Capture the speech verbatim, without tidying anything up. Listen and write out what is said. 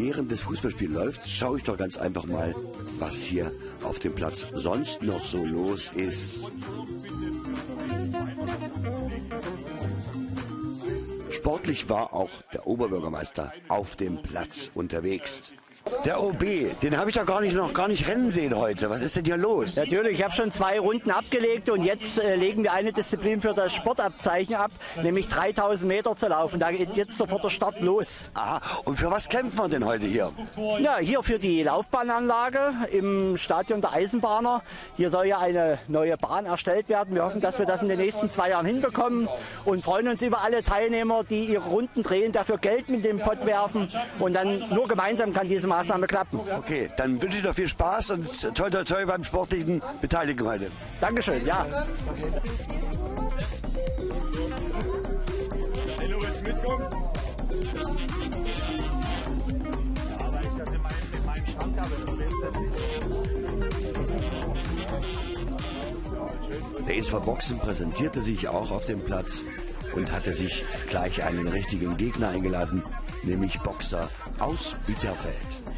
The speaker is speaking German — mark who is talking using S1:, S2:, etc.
S1: während das Fußballspiel läuft, schaue ich doch ganz einfach mal, was hier auf dem Platz sonst noch so los ist. Sportlich war auch der Oberbürgermeister auf dem Platz unterwegs. Der O B, den habe ich doch gar nicht, noch gar nicht rennen sehen heute. Was ist denn hier los?
S2: Natürlich, ich habe schon zwei Runden abgelegt und jetzt äh, legen wir eine Disziplin für das Sportabzeichen ab, nämlich dreitausend Meter zu laufen. Da geht jetzt sofort der Start los.
S1: Aha, und für was kämpfen wir denn heute hier?
S2: Ja, hier für die Laufbahnanlage im Stadion der Eisenbahner. Hier soll ja eine neue Bahn erstellt werden. Wir hoffen, dass wir das in den nächsten zwei Jahren hinbekommen und freuen uns über alle Teilnehmer, die ihre Runden drehen, dafür Geld mit dem Pott werfen. Und dann nur gemeinsam kann diese Maßnahme klappen.
S1: Okay, dann wünsche ich dir viel Spaß und toi toi toi beim sportlichen Beteiligung heute.
S2: Dankeschön, ja.
S3: Hallo, willst du mitkommen? Ja, weil ich das in meinem, in meinem Schrank habe.
S1: Der E S V Boxen präsentierte sich auch auf dem Platz und hatte sich gleich einen richtigen Gegner eingeladen, nämlich Boxer aus Bitterfeld.